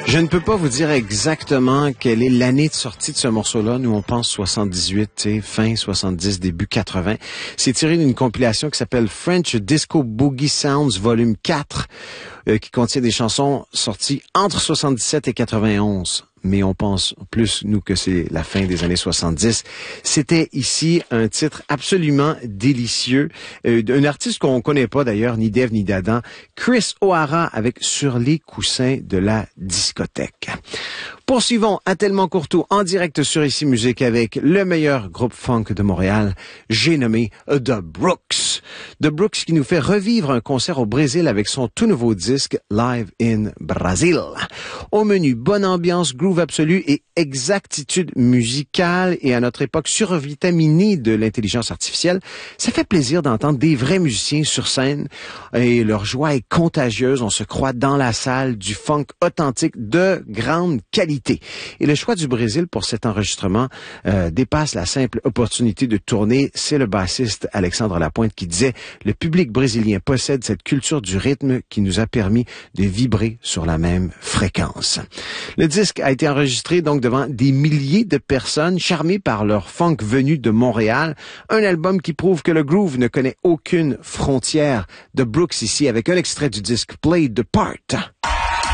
Je ne peux pas vous dire exactement quelle est l'année de sortie de ce morceau-là. Nous, on pense 78, fin 70, début 80. C'est tiré d'une compilation qui s'appelle French Disco Boogie Sounds Volume 4, qui contient des chansons sorties entre 77 et 91. Mais on pense plus, nous, que c'est la fin des années 70. C'était ici un titre absolument délicieux, d'un artiste qu'on connaît pas d'ailleurs, ni d'Ève ni d'Adam, Chris O'Hara avec Sur les coussins de la discothèque. Poursuivons à Tellement Courtois en direct sur Ici Musique avec le meilleur groupe funk de Montréal, j'ai nommé The Brooks. The Brooks qui nous fait revivre un concert au Brésil avec son tout nouveau disque Live in Brazil. Au menu, bonne ambiance, groove absolu et exactitude musicale, et à notre époque survitaminée de l'intelligence artificielle, ça fait plaisir d'entendre des vrais musiciens sur scène et leur joie est contagieuse. On se croit dans la salle du funk authentique de grande qualité. Et le choix du Brésil pour cet enregistrement dépasse la simple opportunité de tourner. C'est le bassiste Alexandre Lapointe qui disait « Le public brésilien possède cette culture du rythme qui nous a permis de vibrer sur la même fréquence. » Le disque a été enregistré donc devant des milliers de personnes charmées par leur funk venu de Montréal. Un album qui prouve que le groove ne connaît aucune frontière. The Brooks ici avec un extrait du disque Play the Part.